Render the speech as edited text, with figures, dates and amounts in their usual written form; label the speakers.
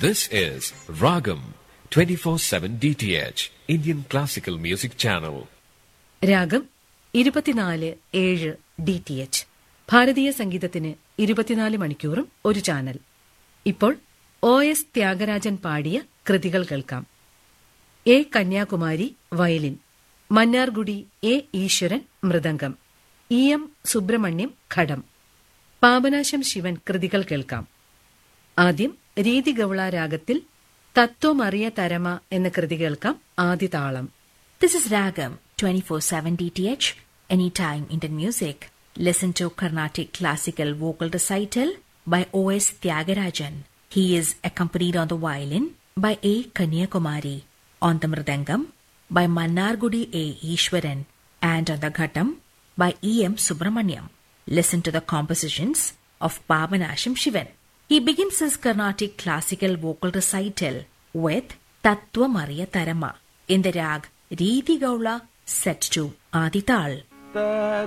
Speaker 1: This is Ragam 24/7 DTH Indian Classical Music Channel.
Speaker 2: രാഗം 24/7 DTH ഭാരതീയ സംഗീതത്തിന് 24 മണിക്കൂറും ഒരു ചാനൽ. ഇപ്പോൾ OS ത്യാഗരാജൻ പാടിയ കൃതികൾ കേൾക്കാം. A Kanyakumari violin, Mannargudi A ഈശ്വരൻ മൃദംഗം, EM സുബ്രഹ്മണ്യം ഘടം, പാപനാശം ശിവൻ കൃതികൾ കേൾക്കാം. ആദ്യം രീതിഗൗള രാഗത്തിൽ തത്വമറിയ തരമ എന്ന കൃതി കേൾക്കാം. ആദ്യ താളം.
Speaker 3: This is Ragam 24/7 DTH, anytime Indian music. Listen to Carnatic classical vocal recital by OS Tyagarajan. He is accompanied on the violin by A Kanyakumari, on the mridangam by Mannargudi A Ishwaran, and on the ghatam by EM Subramaniam. Listen to the compositions of Pavanasham Shivan. He begins his Carnatic classical vocal recital with Tattva-Mariya Tarama in the rag Riti Gaula set to Adi Tal.